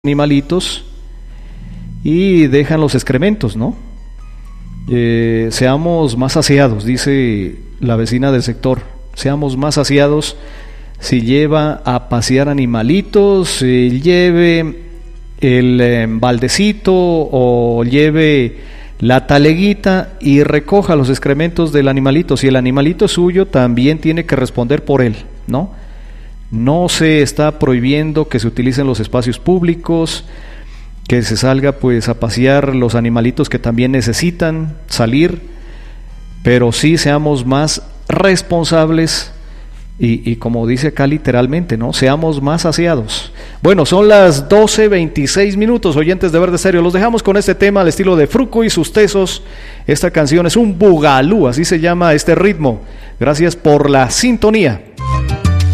animalitos y dejan los excrementos, ¿no? Seamos más aseados, dice la vecina del sector, seamos más aseados. Si lleva a pasear animalitos, lleve el baldecito o lleve la taleguita y recoja los excrementos del animalito. Si el animalito es suyo, también tiene que responder por él, ¿no? No se está prohibiendo que se utilicen los espacios públicos, que se salga pues a pasear los animalitos que también necesitan salir, pero sí seamos más responsables y como dice acá literalmente, ¿no? Seamos más aseados. Bueno, son las 12:26, oyentes de Verde Estéreo. Los dejamos con este tema al estilo de Fruco y sus Tesos. Esta canción es un bugalú, así se llama este ritmo. Gracias por la sintonía.